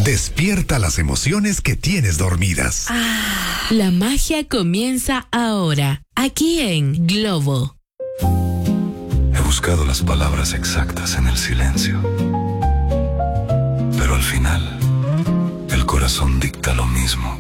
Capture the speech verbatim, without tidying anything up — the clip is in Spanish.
Despierta las emociones que tienes dormidas. Ah, la magia comienza ahora, aquí en Globo. He buscado las palabras exactas en el silencio, pero al final, el corazón dicta lo mismo.